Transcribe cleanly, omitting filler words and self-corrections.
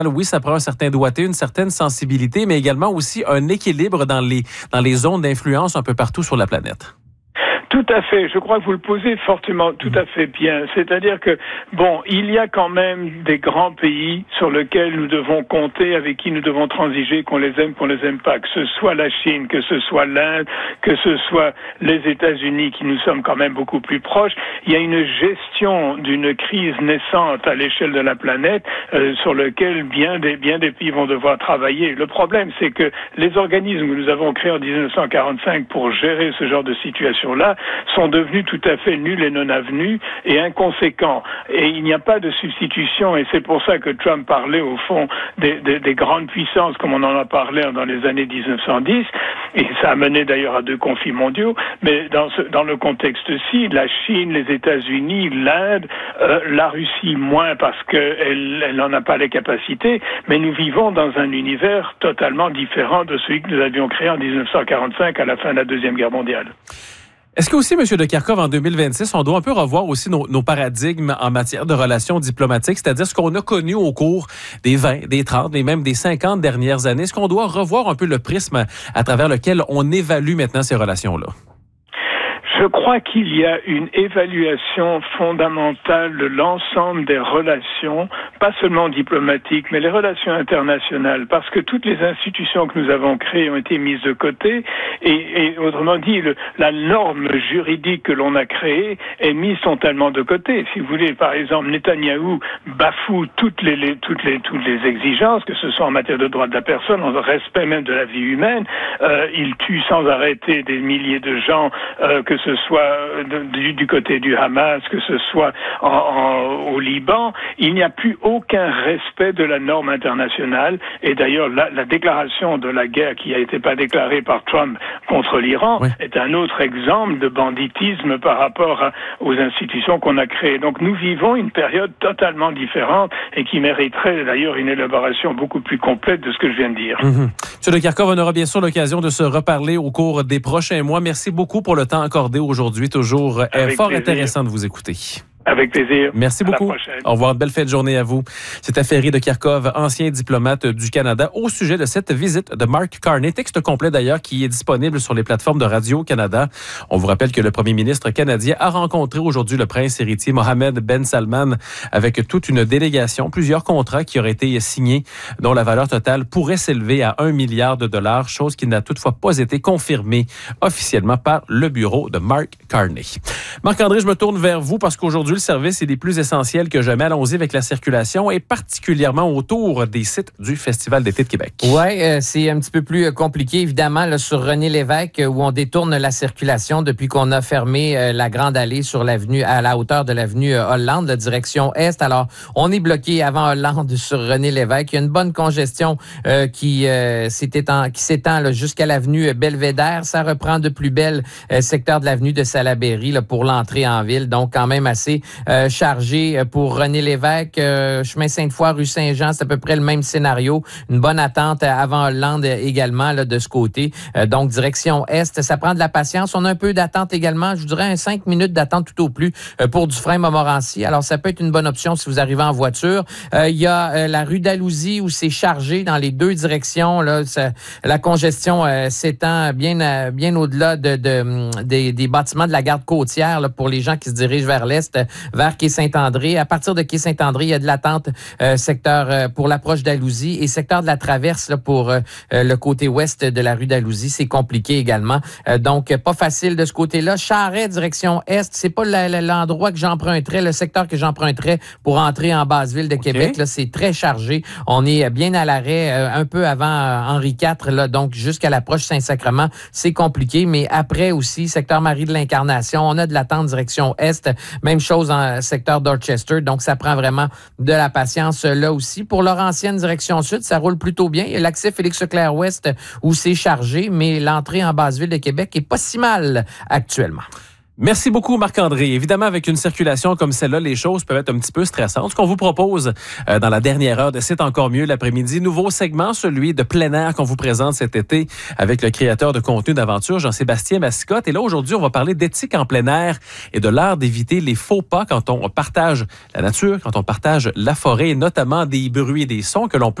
Oui, ça prend un certain doigté, une certaine sensibilité, mais également aussi un équilibre dans les zones d'influence un peu partout sur la planète. Tout à fait. Je crois que vous le posez fortement, tout à fait bien. C'est-à-dire que, bon, il y a quand même des grands pays sur lesquels nous devons compter, avec qui nous devons transiger, qu'on les aime pas. Que ce soit la Chine, que ce soit l'Inde, que ce soit les États-Unis, qui nous sommes quand même beaucoup plus proches. Il y a une gestion d'une crise naissante à l'échelle de la planète sur lequel bien des pays vont devoir travailler. Le problème, c'est que les organismes que nous avons créés en 1945 pour gérer ce genre de situation-là sont devenus tout à fait nuls et non avenus et inconséquents. Et il n'y a pas de substitution, et c'est pour ça que Trump parlait au fond des grandes puissances, comme on en a parlé dans les années 1910, et ça a mené d'ailleurs à 2 conflits mondiaux, mais dans le contexte-ci, la Chine, les États-Unis, l'Inde, la Russie moins parce qu'elle n'en a pas les capacités, mais nous vivons dans un univers totalement différent de celui que nous avions créé en 1945 à la fin de la Deuxième Guerre mondiale. Est-ce que aussi, M. de Kerkhove, en 2026, on doit un peu revoir aussi nos paradigmes en matière de relations diplomatiques, c'est-à-dire ce qu'on a connu au cours des 20, des 30 et même des 50 dernières années? Est-ce qu'on doit revoir un peu le prisme à travers lequel on évalue maintenant ces relations-là? Je crois qu'il y a une évaluation fondamentale de l'ensemble des relations, pas seulement diplomatiques, mais les relations internationales, parce que toutes les institutions que nous avons créées ont été mises de côté, et autrement dit, la norme juridique que l'on a créée est mise totalement de côté. Si vous voulez, par exemple, Netanyahou bafoue toutes les exigences, que ce soit en matière de droits de la personne, en respect même de la vie humaine. Il tue sans arrêter des milliers de gens, que ce soit du côté du Hamas, que ce soit au Liban. Il n'y a plus aucun respect de la norme internationale. Et d'ailleurs, la déclaration de la guerre qui a été pas déclarée par Trump contre l'Iran est un autre exemple de banditisme par rapport aux institutions qu'on a créées. Donc nous vivons une période totalement différente et qui mériterait d'ailleurs une élaboration beaucoup plus complète de ce que je viens de dire. Monsieur de Kerkhove, on aura bien sûr l'occasion de se reparler au cours des prochains mois. Merci beaucoup pour le temps accordé aujourd'hui. Toujours fort intéressant de vous écouter. Avec plaisir. Merci beaucoup. Au revoir. Belle fête de journée à vous. C'était Ferry de Kerkhove, ancien diplomate du Canada, au sujet de cette visite de Mark Carney. Texte complet d'ailleurs qui est disponible sur les plateformes de Radio-Canada. On vous rappelle que le premier ministre canadien a rencontré aujourd'hui le prince héritier Mohammed Ben Salman avec toute une délégation, plusieurs contrats qui auraient été signés, dont la valeur totale pourrait s'élever à 1 milliard de dollars, chose qui n'a toutefois pas été confirmée officiellement par le bureau de Mark Carney. Marc-André, je me tourne vers vous parce qu'aujourd'hui, le service est des plus essentiels que jamais. Allons-y avec la circulation et particulièrement autour des sites du Festival d'été de Québec. Oui, c'est un petit peu plus compliqué, évidemment, là, sur René-Lévesque, où on détourne la circulation depuis qu'on a fermé la Grande Allée sur l'avenue, à la hauteur de l'avenue Hollande, la direction Est. Alors, on est bloqué avant Hollande sur René-Lévesque. Il y a une bonne congestion qui s'étend jusqu'à l'avenue Belvédère. Ça reprend de plus belle secteur de l'avenue de Salaberry là, pour l'entrée en ville. Donc, quand même assez chargé pour René-Lévesque. Chemin Sainte-Foy, rue Saint-Jean, c'est à peu près le même scénario. Une bonne attente avant Hollande également là, de ce côté. Donc, direction Est. Ça prend de la patience. On a un peu d'attente également. Je vous dirais 5 minutes d'attente tout au plus pour Dufresne-Montmorency. Alors, ça peut être une bonne option si vous arrivez en voiture. Il y a la rue d'Alousie où c'est chargé dans les 2 directions. Là, la congestion s'étend bien au-delà des bâtiments de la garde côtière là, pour les gens qui se dirigent vers l'Est, vers Quai-Saint-André. À partir de Quai-Saint-André, il y a de l'attente secteur pour l'approche d'Alousie et secteur de la Traverse là, pour le côté ouest de la rue d'Alousie. C'est compliqué également. Donc, pas facile de ce côté-là. Charret, direction Est, c'est pas l'endroit que j'emprunterais, le secteur que j'emprunterais pour entrer en basse-ville de Québec. Là, c'est très chargé. On est bien à l'arrêt, un peu avant Henri IV, là, donc jusqu'à l'approche Saint-Sacrement. C'est compliqué, mais après aussi, secteur Marie de l'Incarnation, on a de l'attente direction Est. Même chose en secteur Dorchester. Donc, ça prend vraiment de la patience là aussi. Pour Laurentienne, direction Sud, ça roule plutôt bien. Il y a l'accès Félix-Leclerc-Ouest où c'est chargé, mais l'entrée en basse-ville de Québec est pas si mal actuellement. Merci beaucoup, Marc-André. Évidemment, avec une circulation comme celle-là, les choses peuvent être un petit peu stressantes. Ce qu'on vous propose dans la dernière heure de C'est encore mieux l'après-midi, nouveau segment, celui de plein air qu'on vous présente cet été avec le créateur de contenu d'aventure, Jean-Sébastien Mascotte. Et là, aujourd'hui, on va parler d'éthique en plein air et de l'art d'éviter les faux pas quand on partage la nature, quand on partage la forêt, et notamment des bruits et des sons que l'on peut